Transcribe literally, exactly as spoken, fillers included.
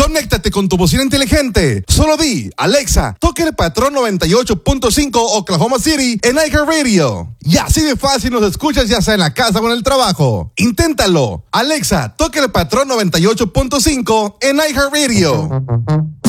Conéctate con tu bocina inteligente. Solo di, Alexa, toque el patrón noventa y ocho punto cinco Oklahoma City en iHeartRadio. Y así de fácil nos escuchas ya sea en la casa o en el trabajo. Inténtalo. Alexa, toque el patrón noventa y ocho punto cinco en iHeartRadio.